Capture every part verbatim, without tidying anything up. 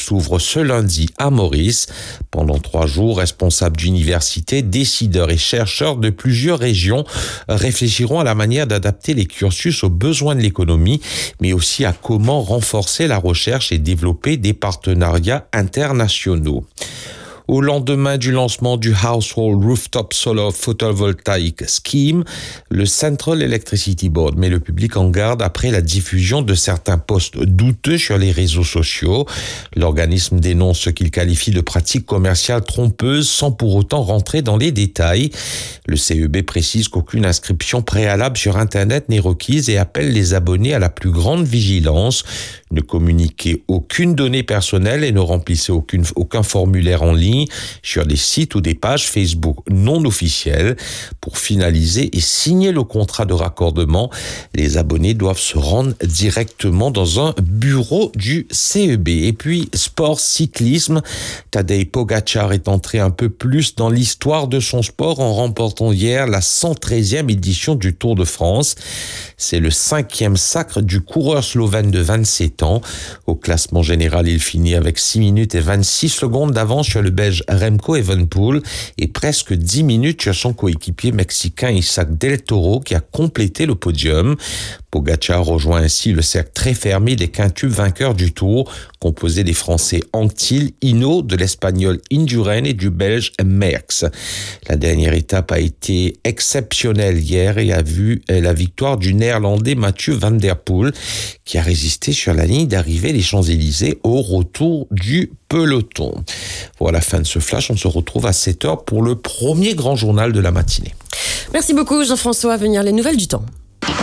s'ouvre ce lundi à Maurice. Pendant trois jours, responsables d'universités, décideurs et chercheurs de plusieurs régions réfléchiront à la manière d'adapter les cursus aux besoins de l'économie, mais aussi à comment renforcer la recherche et développer des partenariats internationaux. Au lendemain du lancement du Household Rooftop Solar Photovoltaic Scheme, le Central Electricity Board met le public en garde après la diffusion de certains posts douteux sur les réseaux sociaux. L'organisme dénonce ce qu'il qualifie de pratiques commerciales trompeuses sans pour autant rentrer dans les détails. Le C E B précise qu'aucune inscription préalable sur Internet n'est requise et appelle les abonnés à la plus grande vigilance. Ne communiquez aucune donnée personnelle et ne remplissez aucune, aucun formulaire en ligne sur des sites ou des pages Facebook non officielles. Pour finaliser et signer le contrat de raccordement, les abonnés doivent se rendre directement dans un bureau du C E B. Et puis, sport, cyclisme, Tadej Pogačar est entré un peu plus dans l'histoire de son sport en remportant hier la cent treizième édition du Tour de France. C'est le cinquième sacre du coureur slovène de vingt-sept ans. Au classement général, il finit avec six minutes et vingt-six secondes d'avance sur le Belge Remco Evenepoel et presque dix minutes sur son coéquipier mexicain Isaac Del Toro qui a complété le podium. Pogačar rejoint ainsi le cercle très fermé des quintuples vainqueurs du Tour, composé des Français Anquetil, Hinault, de l'Espagnol Indurain et du Belge Merckx. La dernière étape a été exceptionnelle hier et a vu la victoire du Néerlandais Mathieu van der Poel qui a résisté sur la ligne d'arrivée des Champs-Élysées au retour du peloton. Voilà, fin de ce flash. On se retrouve à sept heures pour le premier grand journal de la matinée. Merci beaucoup Jean-François. À venir les nouvelles du temps.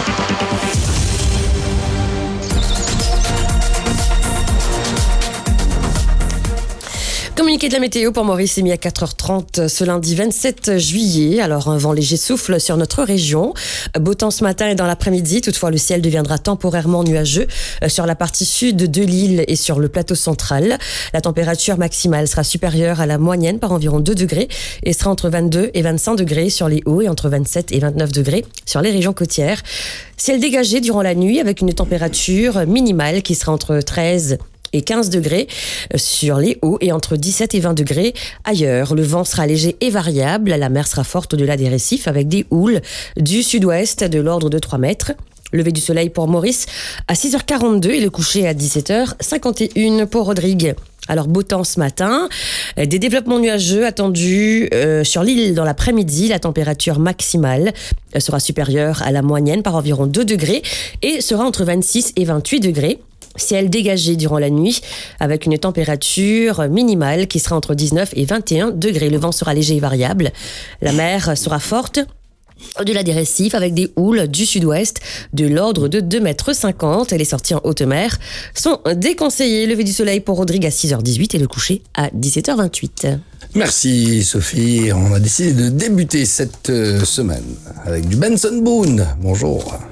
Communiqué de la météo pour Maurice est mis à quatre heures trente ce lundi vingt-sept juillet. Alors, un vent léger souffle sur notre région. Beau temps ce matin et dans l'après-midi. Toutefois, le ciel deviendra temporairement nuageux sur la partie sud de l'île et sur le plateau central. La température maximale sera supérieure à la moyenne par environ deux degrés et sera entre vingt-deux et vingt-cinq degrés sur les hauts et entre vingt-sept et vingt-neuf degrés sur les régions côtières. Ciel dégagé durant la nuit avec une température minimale qui sera entre treize et quinze degrés sur les hauts et entre dix-sept et vingt degrés ailleurs. Le vent sera léger et variable. La mer sera forte au-delà des récifs avec des houles du sud-ouest de l'ordre de trois mètres. Lever du soleil pour Maurice à six heures quarante-deux et le coucher à dix-sept heures cinquante et une pour Rodrigue. Alors, beau temps ce matin, des développements nuageux attendus euh, sur l'île dans l'après-midi. La température maximale sera supérieure à la moyenne par environ deux degrés et sera entre vingt-six et vingt-huit degrés. Ciel dégagé durant la nuit avec une température minimale qui sera entre dix-neuf et vingt et un degrés. Le vent sera léger et variable. La mer sera forte au-delà des récifs avec des houles du sud-ouest de l'ordre de deux mètres cinquante. Les sorties en haute mer sont déconseillées. Lever du soleil pour Rodrigue à six heures dix-huit et le coucher à dix-sept heures vingt-huit. Merci Sophie. On a décidé de débuter cette semaine avec du Benson Boone. Bonjour.